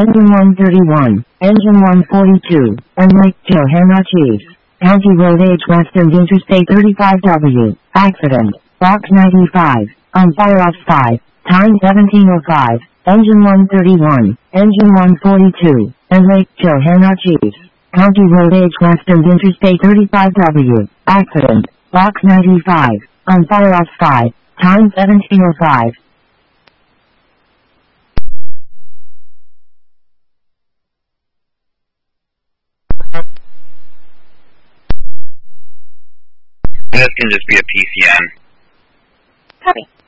Engine 131, Engine 142, and Lake Johanna Chief. County Road H west of Interstate 35W. Accident. Box 95. On fire off 5. Time 17:05. Engine 131, Engine 142, and Lake Johanna Chief. County Road H west of Interstate 35W. Accident. Box 95. On fire off 5. Time 17:05. This can just be a PCN. Copy.